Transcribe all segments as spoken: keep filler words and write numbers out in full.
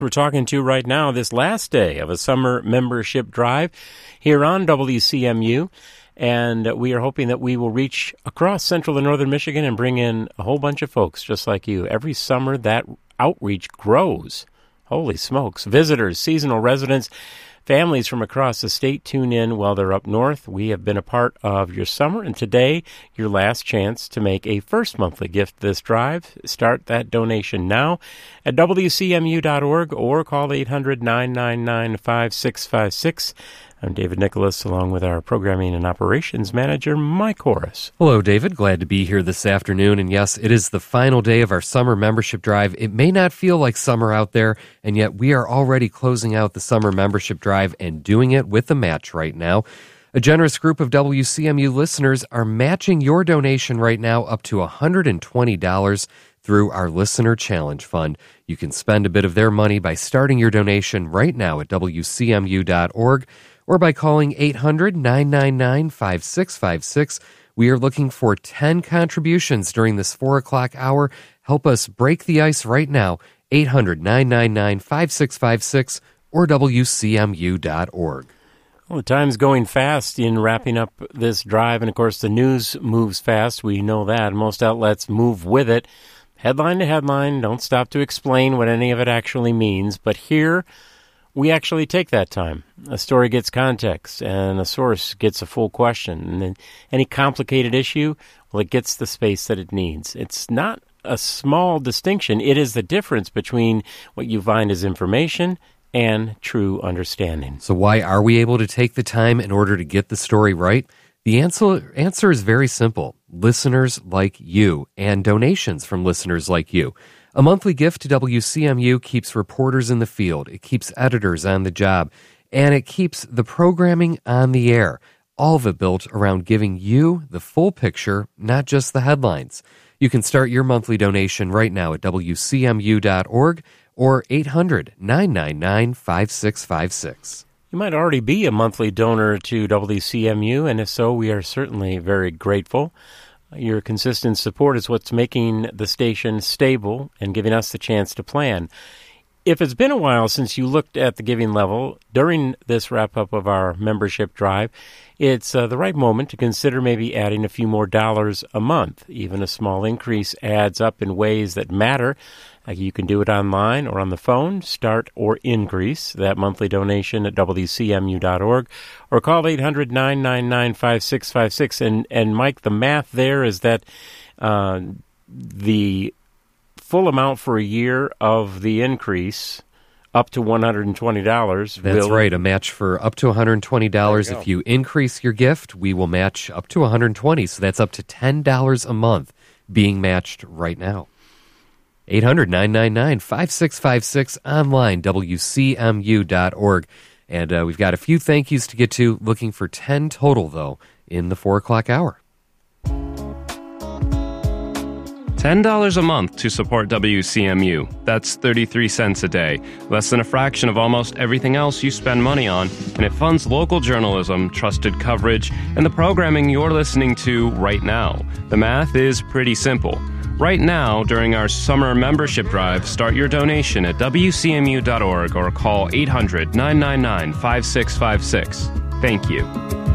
We're talking to right now this last day of a summer membership drive here on W C M U, and we are hoping that we will reach across central and northern Michigan and bring in a whole bunch of folks just like you. Every summer that outreach grows. Holy smokes. Visitors, seasonal residents, families from across the state tune in while they're up north. We have been a part of your summer, and today, your last chance to make a first monthly gift this drive. Start that donation now at W C M U dot org or call eight hundred, nine nine nine, five six five six. I'm David Nicholas, along with our Programming and Operations Manager, Mike Horace. Hello, David. Glad to be here this afternoon. And yes, it is the final day of our summer membership drive. It may not feel like summer out there, and yet we are already closing out the summer membership drive and doing it with a match right now. A generous group of W C M U listeners are matching your donation right now up to one hundred twenty dollars through our Listener Challenge Fund. You can spend a bit of their money by starting your donation right now at W C M U dot org. or by calling eight hundred, nine nine nine, five six five six. We are looking for ten contributions during this four o'clock hour. Help us break the ice right now, eight hundred, nine nine nine, five six five six or W C M U dot org. Well, the time's going fast in wrapping up this drive, and of course the news moves fast. We know that. Most outlets move with it. Headline to headline, don't stop to explain what any of it actually means, but here we actually take that time. A story gets context, and a source gets a full question. And then any complicated issue, well, it gets the space that it needs. It's not a small distinction. It is the difference between what you find as information and true understanding. So why are we able to take the time in order to get the story right? The answer, answer is very simple. Listeners like you and donations from listeners like you. A monthly gift to W C M U keeps reporters in the field, it keeps editors on the job, and it keeps the programming on the air. All of it built around giving you the full picture, not just the headlines. You can start your monthly donation right now at W C M U dot org or eight hundred, nine nine nine, five six five six. You might already be a monthly donor to W C M U, and if so, we are certainly very grateful. Your consistent support is what's making the station stable and giving us the chance to plan. If it's been a while since you looked at the giving level during this wrap-up of our membership drive, it's uh, the right moment to consider maybe adding a few more dollars a month. Even a small increase adds up in ways that matter. Uh, you can do it online or on the phone. Start or increase that monthly donation at W C M U dot org or call eight hundred, nine nine nine, five six five six. And, and Mike, the math there is that uh, the full amount for a year of the increase up to one hundred twenty dollars. That's will... right, a match for up to one hundred twenty dollars. You if you increase your gift, we will match up to one hundred twenty dollars, so that's up to ten dollars a month being matched right now. eight hundred, nine nine nine, five six five six, online, W C M U dot org. And uh, we've got a few thank yous to get to, looking for ten total, though, in the four o'clock hour. ten dollars a month to support W C M U. That's thirty-three cents a day, less than a fraction of almost everything else you spend money on, and it funds local journalism, trusted coverage, and the programming you're listening to right now. The math is pretty simple. Right now, during our summer membership drive, start your donation at W C M U dot org or call eight hundred, nine nine nine, five six five six. Thank you.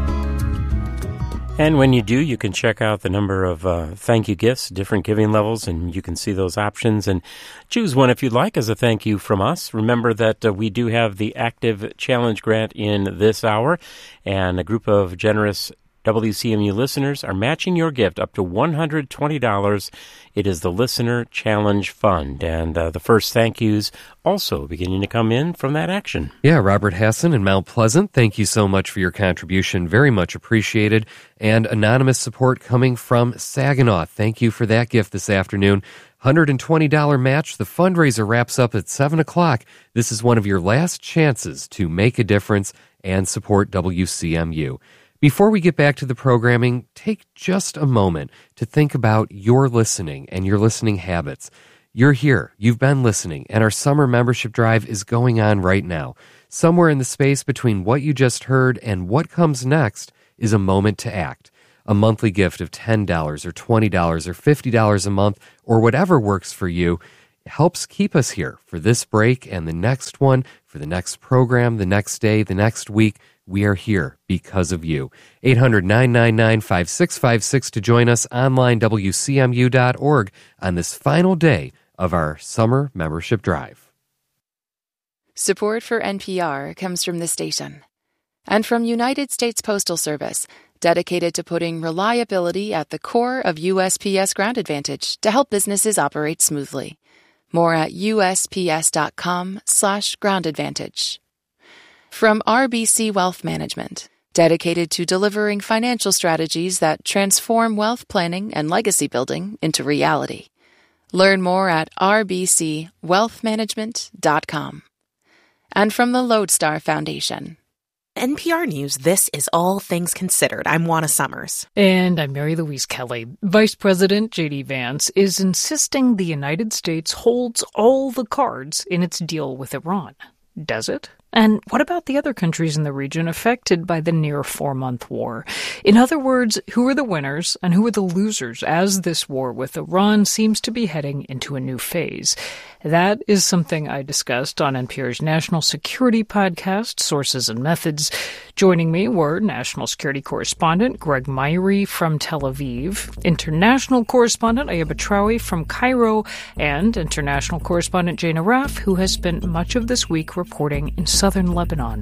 And when you do, you can check out the number of uh, thank you gifts, different giving levels, and you can see those options and choose one if you'd like as a thank you from us. Remember that uh, we do have the active challenge grant in this hour, and a group of generous W C M U listeners are matching your gift up to one hundred twenty dollars. It is the Listener Challenge Fund, and uh, the first thank yous also beginning to come in from that action. Yeah, Robert Hassan in Mount Pleasant, thank you so much for your contribution. Very much appreciated. And anonymous support coming from Saginaw. Thank you for that gift this afternoon. one hundred twenty dollars match. The fundraiser wraps up at seven o'clock. This is one of your last chances to make a difference and support W C M U. Before we get back to the programming, take just a moment to think about your listening and your listening habits. You're here, you've been listening, and our summer membership drive is going on right now. Somewhere in the space between what you just heard and what comes next is a moment to act. A monthly gift of ten dollars or twenty dollars or fifty dollars a month or whatever works for you. helps keep us here for this break and the next one, for the next program, the next day, the next week. We are here because of you. eight hundred, nine nine nine, five six five six to join us online, W C M U dot org, on this final day of our summer membership drive. Support for N P R comes from the station and from United States Postal Service, dedicated to putting reliability at the core of U S P S Ground Advantage to help businesses operate smoothly. More at U S P S dot com slash ground advantage. From R B C Wealth Management, dedicated to delivering financial strategies that transform wealth planning and legacy building into reality. Learn more at R B C wealth management dot com. And from the Lodestar Foundation. N P R News, this is All Things Considered. I'm Juana Summers. And I'm Mary Louise Kelly. Vice President J D Vance is insisting the United States holds all the cards in its deal with Iran. Does it? And what about the other countries in the region affected by the near four-month war? In other words, who are the winners and who are the losers as this war with Iran seems to be heading into a new phase? That is something I discussed on N P R's National Security podcast, Sources and Methods. Joining me were National Security Correspondent Greg Myrie from Tel Aviv, International Correspondent Ayaba Traoui from Cairo, and International Correspondent Jane Arraf, who has spent much of this week reporting in southern Lebanon.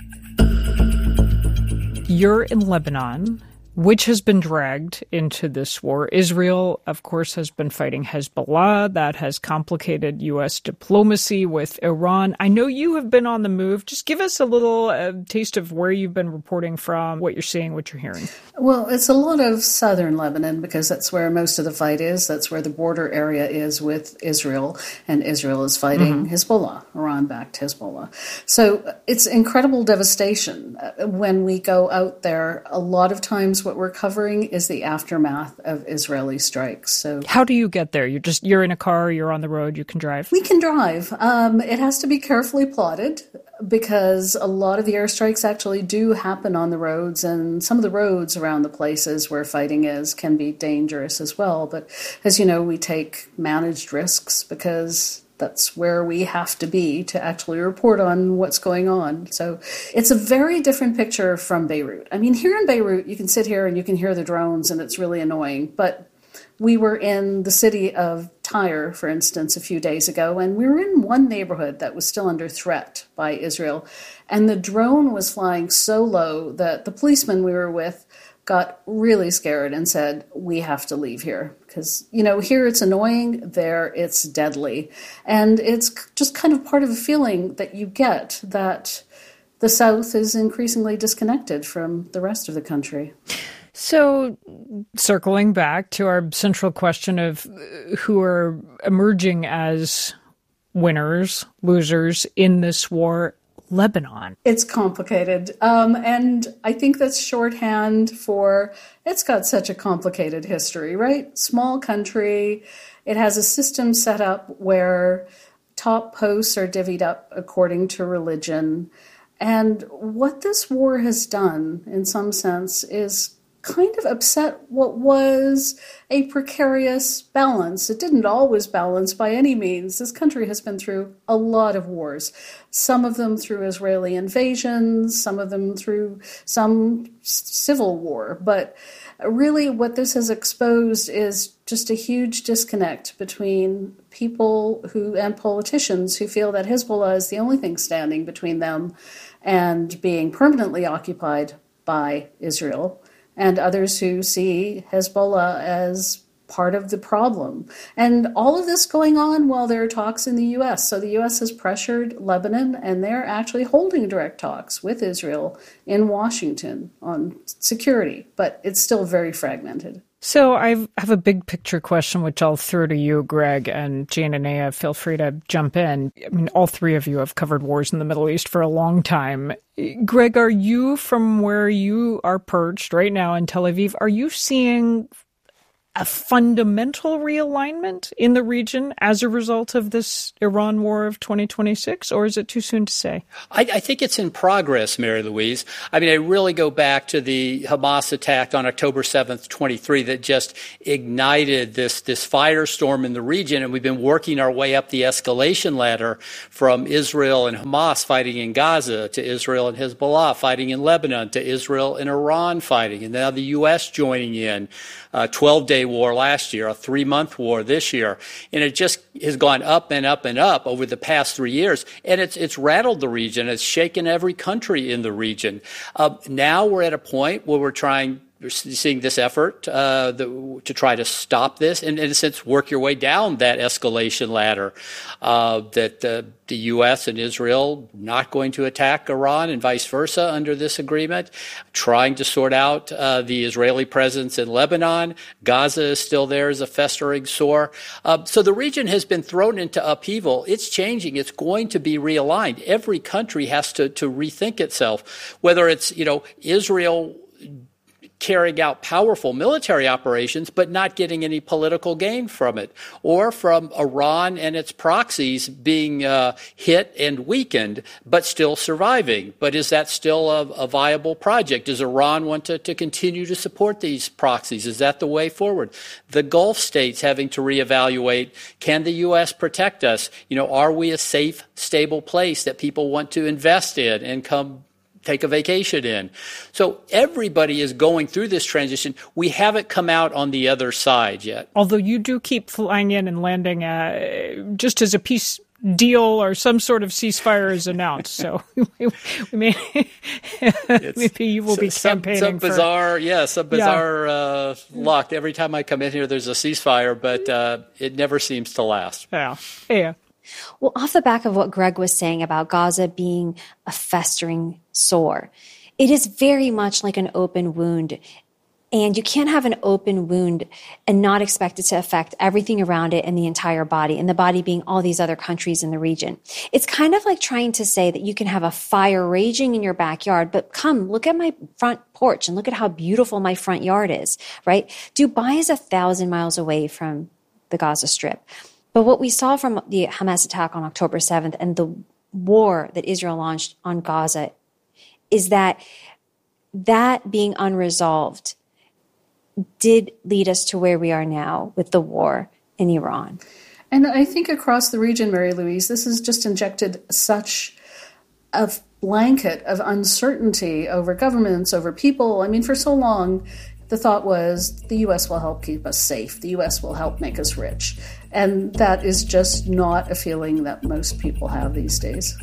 You're in Lebanon, which has been dragged into this war. Israel, of course, has been fighting Hezbollah. That has complicated U S diplomacy with Iran. I know you have been on the move. Just give us a little uh, taste of where you've been reporting from, what you're seeing, what you're hearing. Well, it's a lot of southern Lebanon because that's where most of the fight is. That's where the border area is with Israel, and Israel is fighting mm-hmm. Hezbollah, Iran-backed Hezbollah. So it's incredible devastation. When we go out there, a lot of times what we're covering is the aftermath of Israeli strikes. So how do you get there? You're just you're in a car, you're on the road, you can drive? We can drive. Um, it has to be carefully plotted because a lot of the airstrikes actually do happen on the roads, and some of the roads around the places where fighting is can be dangerous as well. But as you know, we take managed risks because that's where we have to be to actually report on what's going on. So it's a very different picture from Beirut. I mean, here in Beirut, you can sit here and you can hear the drones and it's really annoying. But we were in the city of Tyre, for instance, a few days ago, and we were in one neighborhood that was still under threat by Israel. And the drone was flying so low that the policeman we were with got really scared and said, we have to leave here. Because, you know, here it's annoying, there it's deadly. And it's just kind of part of a feeling that you get that the South is increasingly disconnected from the rest of the country. So, circling back to our central question of who are emerging as winners, losers in this war, Lebanon. It's complicated. Um, and I think that's shorthand for it's got such a complicated history, right? Small country. It has a system set up where top posts are divvied up according to religion. And what this war has done, in some sense, is kind of upset what was a precarious balance. It didn't always balance by any means. This country has been through a lot of wars, some of them through Israeli invasions, some of them through some civil war. But really what this has exposed is just a huge disconnect between people who and politicians who feel that Hezbollah is the only thing standing between them and being permanently occupied by Israel, and others who see Hezbollah as part of the problem. And all of this going on while there are talks in the U S. So the U S has pressured Lebanon, and they're actually holding direct talks with Israel in Washington on security, but it's still very fragmented. So I have a big picture question, which I'll throw to you, Greg, and Jane and Aya, feel free to jump in. I mean, all three of you have covered wars in the Middle East for a long time. Greg, are you, from where you are perched right now in Tel Aviv, are you seeing a fundamental realignment in the region as a result of this Iran war of twenty twenty-six, or is it too soon to say? I, I think it's in progress, Mary Louise. I mean, I really go back to the Hamas attack on October seventh, twenty-three, that just ignited this, this firestorm in the region, and we've been working our way up the escalation ladder from Israel and Hamas fighting in Gaza to Israel and Hezbollah fighting in Lebanon to Israel and Iran fighting, and now the U S joining in. A twelve-day war last year, a three-month war this year. And it just has gone up and up and up over the past three years. And it's it's rattled the region. It's shaken every country in the region. Uh, now we're at a point where we're trying You're seeing this effort uh, the, to try to stop this and, in a sense, work your way down that escalation ladder, uh, that uh, the U S and Israel not going to attack Iran and vice versa under this agreement, trying to sort out uh, the Israeli presence in Lebanon. Gaza is still there as a festering sore. Uh, so the region has been thrown into upheaval. It's changing. It's going to be realigned. Every country has to, to rethink itself, whether it's, you know, Israel carrying out powerful military operations but not getting any political gain from it, or from Iran and its proxies being uh, hit and weakened but still surviving. But is that still a, a viable project? Does Iran want to, to continue to support these proxies? Is that the way forward? The Gulf states having to reevaluate, can the U S protect us? You know, are we a safe, stable place that people want to invest in and come take a vacation in? So everybody is going through this transition. We haven't come out on the other side yet. Although you do keep flying in and landing uh, just as a peace deal or some sort of ceasefire is announced. So we may, maybe you will be some, campaigning some bizarre, for, yeah, some bizarre yeah. uh, luck. Every time I come in here, there's a ceasefire, but uh, it never seems to last. Yeah, yeah. Well, off the back of what Greg was saying about Gaza being a festering sore, it is very much like an open wound. And you can't have an open wound and not expect it to affect everything around it and the entire body, and the body being all these other countries in the region. It's kind of like trying to say that you can have a fire raging in your backyard, but come, look at my front porch and look at how beautiful my front yard is, right? Dubai is a thousand miles away from the Gaza Strip. But what we saw from the Hamas attack on October seventh and the war that Israel launched on Gaza is that that being unresolved did lead us to where we are now with the war in Iran. And I think across the region, Mary Louise, this has just injected such a blanket of uncertainty over governments, over people. I mean, for so long, the thought was the U S will help keep us safe. The U S will help make us rich. And that is just not a feeling that most people have these days.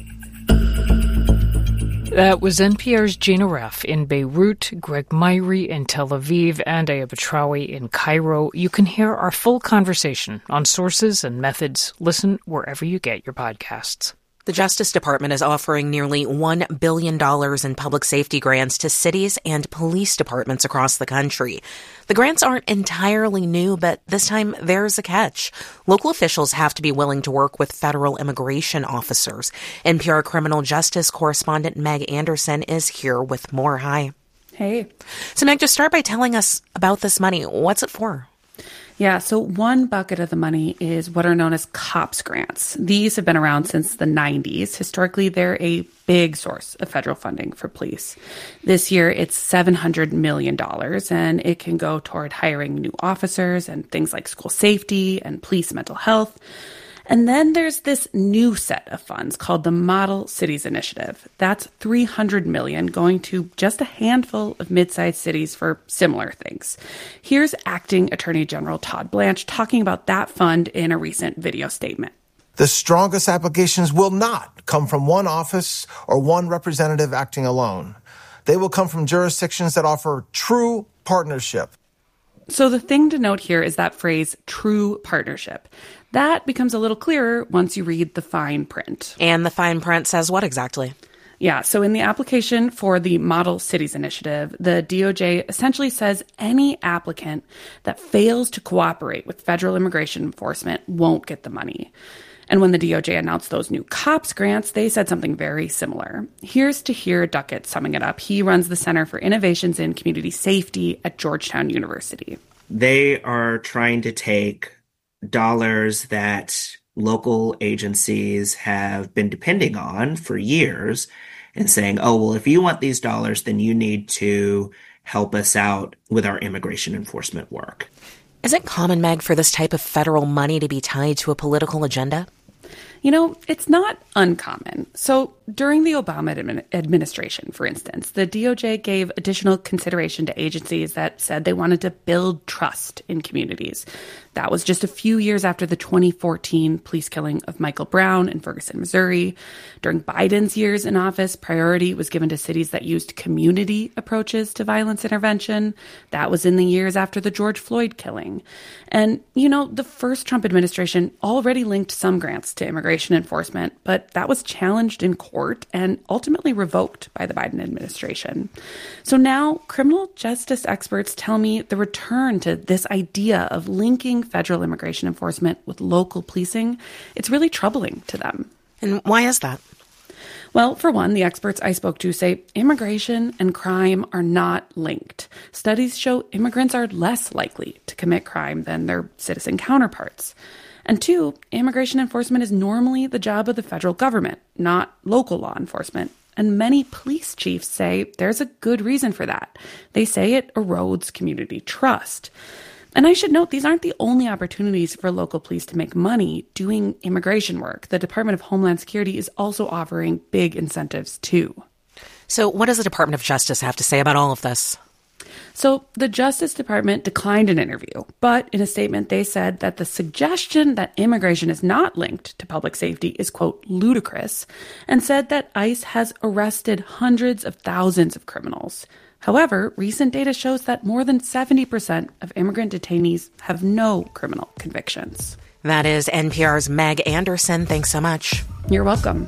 That was N P R's Gina Raff in Beirut, Greg Myrie in Tel Aviv, and Aya Betrawi in Cairo. You can hear our full conversation on sources and methods. Listen wherever you get your podcasts. The Justice Department is offering nearly one billion dollars in public safety grants to cities and police departments across the country. The grants aren't entirely new, but this time there's a catch. Local officials have to be willing to work with federal immigration officers. N P R criminal justice correspondent Meg Anderson is here with more. Hi. Hey. So Meg, just start by telling us about this money. What's it for? Yeah, so one bucket of the money is what are known as COPS grants. These have been around since the nineties. Historically, they're a big source of federal funding for police. This year, it's seven hundred million dollars, and it can go toward hiring new officers and things like school safety and police mental health. And then there's this new set of funds called the Model Cities Initiative. That's three hundred million dollars going to just a handful of mid-sized cities for similar things. Here's Acting Attorney General Todd Blanche talking about that fund in a recent video statement. The strongest applications will not come from one office or one representative acting alone. They will come from jurisdictions that offer true partnership. So the thing to note here is that phrase, true partnership. That becomes a little clearer once you read the fine print. And the fine print says what exactly? Yeah, so in the application for the Model Cities Initiative, the D O J essentially says any applicant that fails to cooperate with federal immigration enforcement won't get the money. And when the D O J announced those new COPS grants, they said something very similar. Here's Tahir Duckett summing it up. He runs the Center for Innovations in Community Safety at Georgetown University. they are trying to take dollars that local agencies have been depending on for years and saying, oh, well, if you want these dollars, then you need to help us out with our immigration enforcement work. Is it common, Meg, for this type of federal money to be tied to a political agenda? You know, it's not uncommon. So during the Obama admin- administration, for instance, the D O J gave additional consideration to agencies that said they wanted to build trust in communities. That was just a few years after the twenty fourteen police killing of Michael Brown in Ferguson, Missouri. During Biden's years in office, priority was given to cities that used community approaches to violence intervention. That was in the years after the George Floyd killing. And, you know, the first Trump administration already linked some grants to immigration enforcement, but that was challenged in court and ultimately revoked by the Biden administration. So now criminal justice experts tell me the return to this idea of linking federal immigration enforcement with local policing, it's really troubling to them. And why is that? Well, for one, the experts I spoke to say immigration and crime are not linked. Studies show immigrants are less likely to commit crime than their citizen counterparts. And two, immigration enforcement is normally the job of the federal government, not local law enforcement. And many police chiefs say there's a good reason for that. They say it erodes community trust. And I should note, these aren't the only opportunities for local police to make money doing immigration work. The Department of Homeland Security is also offering big incentives, too. So what does the Department of Justice have to say about all of this? So the Justice Department declined an interview, but in a statement they said that the suggestion that immigration is not linked to public safety is, quote, ludicrous, and said that ICE has arrested hundreds of thousands of criminals. However, recent data shows that more than seventy percent of immigrant detainees have no criminal convictions. That is N P R's Meg Anderson. Thanks so much. You're welcome.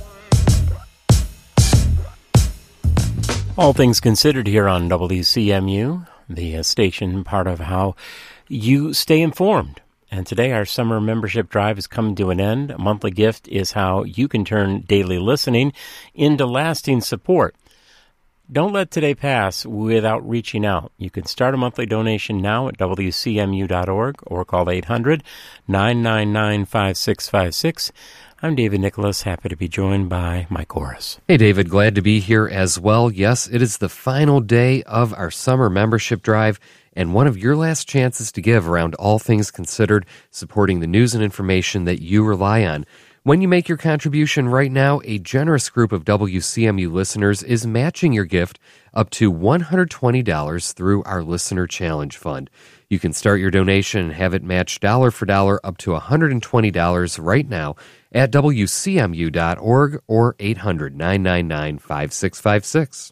All things considered here on W C M U, the station part of how you stay informed. And today our summer membership drive is coming to an end. A monthly gift is how you can turn daily listening into lasting support. Don't let today pass without reaching out. You can start a monthly donation now at W C M U dot org or call eight hundred, nine nine nine, five six five six. I'm David Nicholas, happy to be joined by Mike Orris. Hey, David, glad to be here as well. Yes, it is the final day of our summer membership drive and one of your last chances to give around all things considered, supporting the news and information that you rely on. When you make your contribution right now, a generous group of W C M U listeners is matching your gift up to one hundred twenty dollars through our Listener Challenge Fund. You can start your donation and have it matched dollar for dollar up to one hundred twenty dollars right now at W C M U dot org or eight hundred, nine nine nine, five six five six.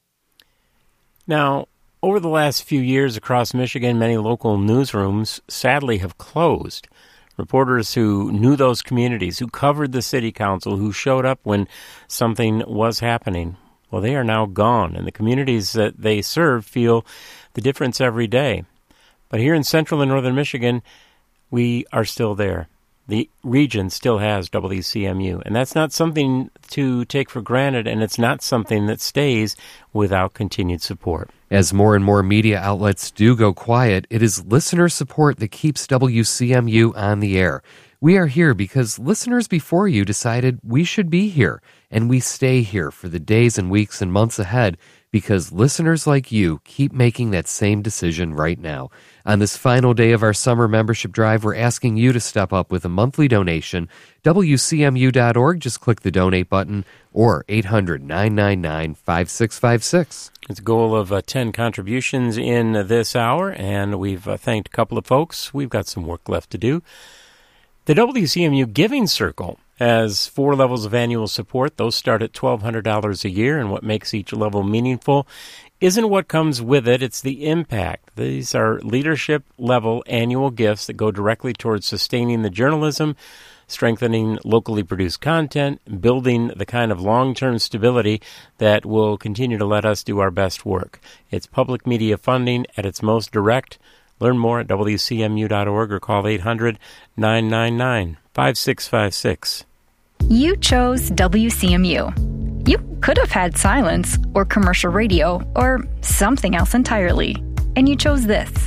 Now, over the last few years across Michigan, many local newsrooms sadly have closed. Reporters who knew those communities, who covered the city council, who showed up when something was happening, well, they are now gone, and the communities that they serve feel the difference every day. But here in central and northern Michigan, we are still there. The region still has W C M U, and that's not something to take for granted, and it's not something that stays without continued support. As more and more media outlets do go quiet, it is listener support that keeps W C M U on the air. We are here because listeners before you decided we should be here, and we stay here for the days and weeks and months ahead because listeners like you keep making that same decision right now. On this final day of our summer membership drive, we're asking you to step up with a monthly donation. W C M U dot org, just click the donate button, or eight hundred, nine nine nine, five six five six. It's a goal of uh, ten contributions in uh, this hour, and we've uh, thanked a couple of folks. We've got some work left to do. The W C M U Giving Circle has four levels of annual support. Those start at twelve hundred dollars a year, and what makes each level meaningful isn't what comes with it, it's the impact. These are leadership-level annual gifts that go directly towards sustaining the journalism, strengthening locally produced content, building the kind of long-term stability that will continue to let us do our best work. It's public media funding at its most direct. Learn more at W C M U dot org or call eight hundred, nine nine nine, five six five six. You chose W C M U. You could have had silence or commercial radio or something else entirely, and you chose this.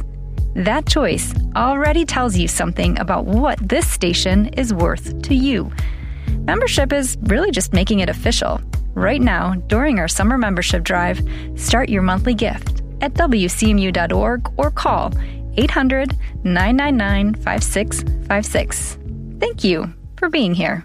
That choice already tells you something about what this station is worth to you. Membership is really just making it official. Right now, during our summer membership drive, start your monthly gift at W C M U dot org or call eight hundred, nine nine nine, five six five six. Thank you for being here.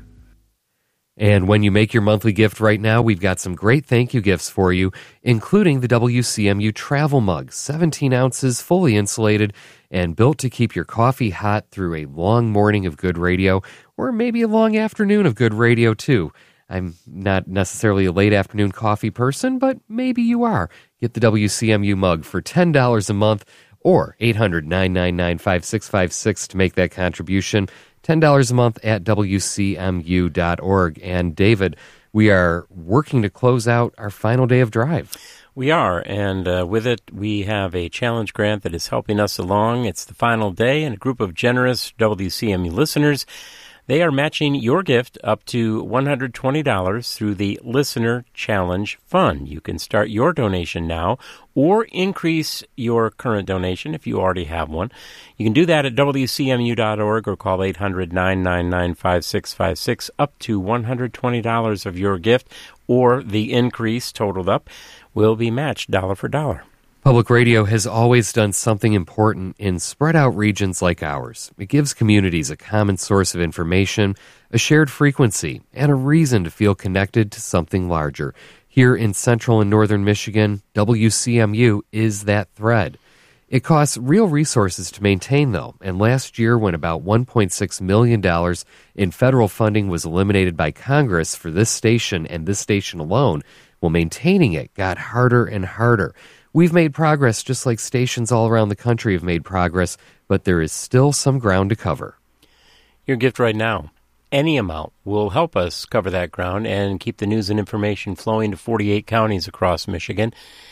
And when you make your monthly gift right now, we've got some great thank you gifts for you, including the W C M U travel mug, seventeen ounces, fully insulated, and built to keep your coffee hot through a long morning of good radio, or maybe a long afternoon of good radio, too. I'm not necessarily a late afternoon coffee person, but maybe you are. Get the W C M U mug for ten dollars a month, or eight hundred, nine nine nine, five six five six to make that contribution. ten dollars a month at W C M U dot org. And David, we are working to close out our final day of drive. We are, and uh, with it, we have a challenge grant that is helping us along. It's the final day, and a group of generous W C M U listeners, they are matching your gift up to one hundred twenty dollars through the Listener Challenge Fund. You can start your donation now or increase your current donation if you already have one. You can do that at W C M U dot org or call eight hundred, nine nine nine, five six five six. Up to one hundred twenty dollars of your gift or the increase totaled up will be matched dollar for dollar. Public radio has always done something important in spread-out regions like ours. It gives communities a common source of information, a shared frequency, and a reason to feel connected to something larger. Here in central and northern Michigan, W C M U is that thread. It costs real resources to maintain, though, and last year when about one point six million dollars in federal funding was eliminated by Congress for this station and this station alone, well, maintaining it got harder and harder. We've made progress just like stations all around the country have made progress, but there is still some ground to cover. Your gift right now, any amount, will help us cover that ground and keep the news and information flowing to forty-eight counties across Michigan.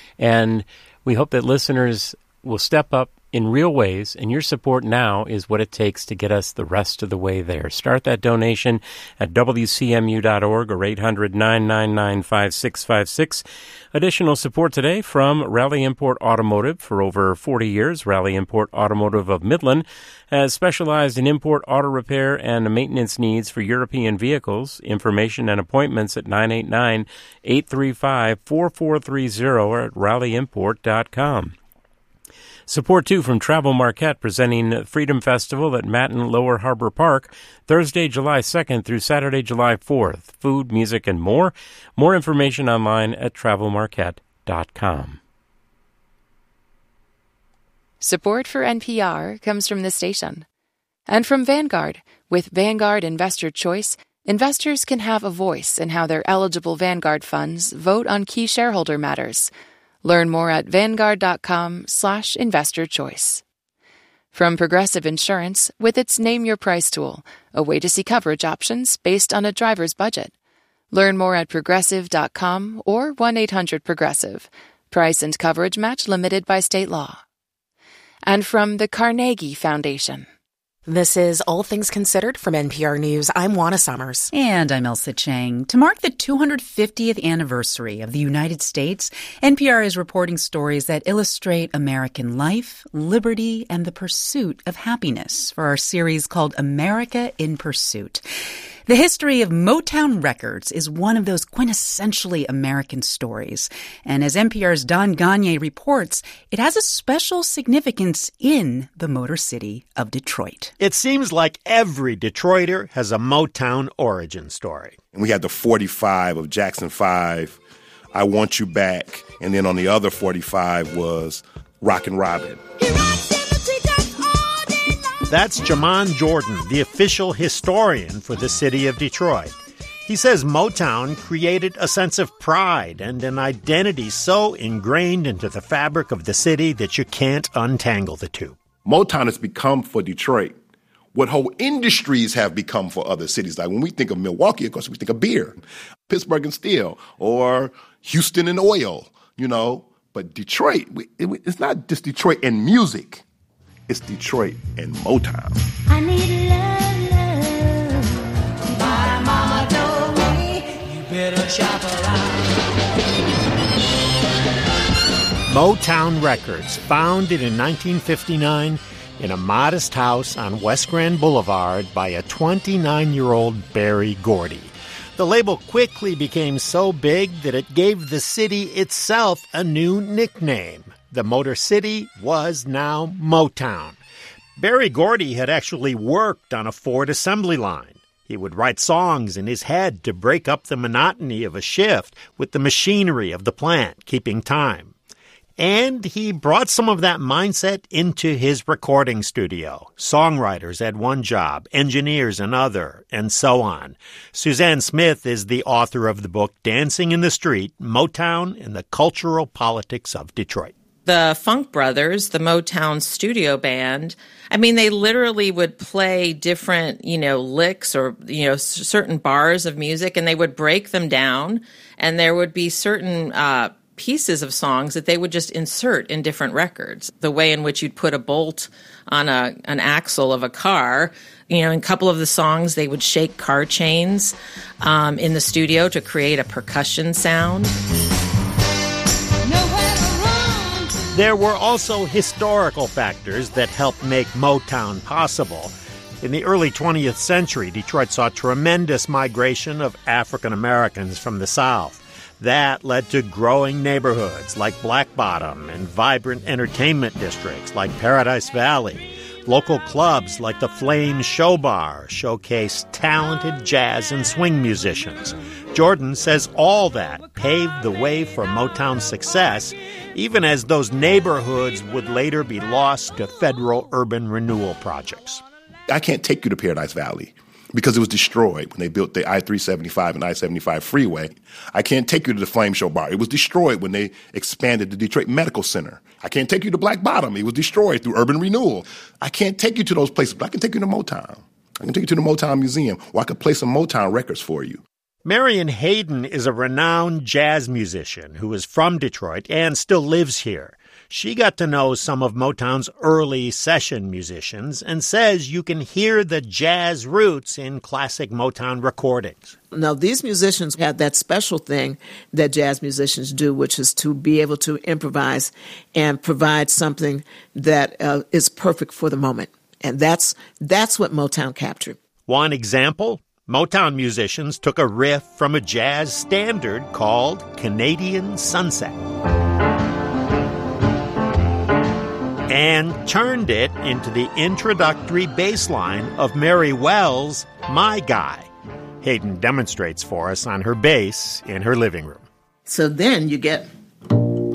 And we hope that listeners will step up in real ways, and your support now is what it takes to get us the rest of the way there. Start that donation at W C M U dot org or eight hundred, nine nine nine, five six five six. Additional support today from Rally Import Automotive. For over forty years, Rally Import Automotive of Midland has specialized in import auto repair and maintenance needs for European vehicles. Information and appointments at nine eight nine, eight three five, four four three zero or at rally import dot com. Support, too, from Travel Marquette, presenting Freedom Festival at Matin Lower Harbor Park, Thursday, July second through Saturday, July fourth. Food, music, and more. More information online at travel marquette dot com. Support for N P R comes from the station. And from Vanguard. With Vanguard Investor Choice, investors can have a voice in how their eligible Vanguard funds vote on key shareholder matters. Learn more at vanguard.com slash investor choice. From Progressive Insurance, with its Name Your Price tool, a way to see coverage options based on a driver's budget. Learn more at progressive dot com or one eight hundred progressive. Price and coverage match limited by state law. And from the Carnegie Foundation. This is All Things Considered from N P R News. I'm Juana Summers. And I'm Elsa Chang. To mark the two hundred fiftieth anniversary of the United States, N P R is reporting stories that illustrate American life, liberty, and the pursuit of happiness for our series called America in Pursuit. The history of Motown Records is one of those quintessentially American stories. And as N P R's Don Gagné reports, it has a special significance in the Motor City of Detroit. It seems like every Detroiter has a Motown origin story. And we had the forty-five of Jackson five, I Want You Back. And then on the other forty-five was Rockin' Robin. That's Jamon Jordan, the official historian for the city of Detroit. He says Motown created a sense of pride and an identity so ingrained into the fabric of the city that you can't untangle the two. Motown has become for Detroit what whole industries have become for other cities. Like when we think of Milwaukee, of course, we think of beer, Pittsburgh and steel, or Houston and oil, you know. But Detroit, it's not just Detroit and music. It's Detroit and Motown. I need love, love. My mama told me you better shop around. Motown Records, founded in nineteen fifty-nine in a modest house on West Grand Boulevard by a twenty-nine-year-old Berry Gordy. The label quickly became so big that it gave the city itself a new nickname. The Motor City was now Motown. Berry Gordy had actually worked on a Ford assembly line. He would write songs in his head to break up the monotony of a shift with the machinery of the plant, keeping time. And he brought some of that mindset into his recording studio. Songwriters had one job, engineers another, and so on. Suzanne Smith is the author of the book Dancing in the Street, Motown and the Cultural Politics of Detroit. The Funk Brothers, the Motown studio band, I mean, they literally would play different, you know, licks or, you know, s- certain bars of music, and they would break them down, and there would be certain uh pieces of songs that they would just insert in different records. The way in which you'd put a bolt on a an axle of a car. You know, in a couple of the songs, they would shake car chains um, in the studio to create a percussion sound. There were also historical factors that helped make Motown possible. In the early twentieth century, Detroit saw tremendous migration of African Americans from the South. That led to growing neighborhoods like Black Bottom and vibrant entertainment districts like Paradise Valley. Local clubs like the Flame Show Bar showcased talented jazz and swing musicians. Jordan says all that paved the way for Motown's success, even as those neighborhoods would later be lost to federal urban renewal projects. I can't take you to Paradise Valley because it was destroyed when they built the I three seventy-five and I seventy-five freeway. I can't take you to the Flame Show Bar. It was destroyed when they expanded the Detroit Medical Center. I can't take you to Black Bottom. It was destroyed through urban renewal. I can't take you to those places, but I can take you to Motown. I can take you to the Motown Museum, or I could play some Motown records for you. Marion Hayden is a renowned jazz musician who is from Detroit and still lives here. She got to know some of Motown's early session musicians and says you can hear the jazz roots in classic Motown recordings. Now, these musicians have that special thing that jazz musicians do, which is to be able to improvise and provide something that uh, is perfect for the moment. And that's that's what Motown captured. One example, Motown musicians took a riff from a jazz standard called Canadian Sunset and turned it into the introductory bass line of Mary Wells' My Guy. Hayden demonstrates for us on her bass in her living room. So then you get